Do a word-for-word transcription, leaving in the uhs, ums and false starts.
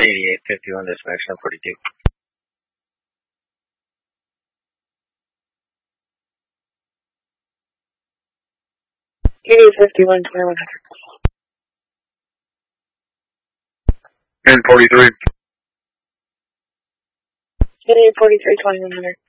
eighty-eight fifty-one, dispatch forty-two. eighty-eight fifty-one, twenty-one hundred. ten forty-three. eighty-eight forty-three, twenty-one hundred.